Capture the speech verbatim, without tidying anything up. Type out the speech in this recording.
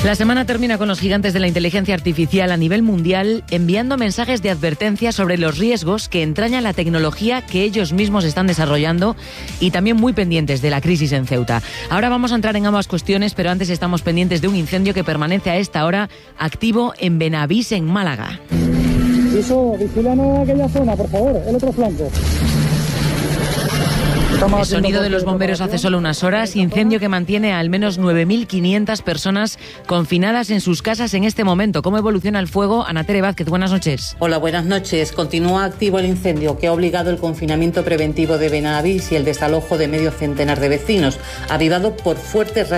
La semana termina con los gigantes de la inteligencia artificial a nivel mundial enviando mensajes de advertencia sobre los riesgos que entraña la tecnología que ellos mismos están desarrollando y también muy pendientes de la crisis en Ceuta. Ahora vamos a entrar en ambas cuestiones, pero antes estamos pendientes de un incendio que permanece a esta hora activo en Benavís, en Málaga. Eso, vigílanos aquella zona, por favor, el otro flanco. El sonido de los bomberos hace solo unas horas, incendio que mantiene a al menos nueve mil quinientas personas confinadas en sus casas en este momento. ¿Cómo evoluciona el fuego? Ana Tere Vázquez, buenas noches. Hola, buenas noches. Continúa activo el incendio que ha obligado el confinamiento preventivo de Benavís y el desalojo de medio centenar de vecinos, avivado por fuertes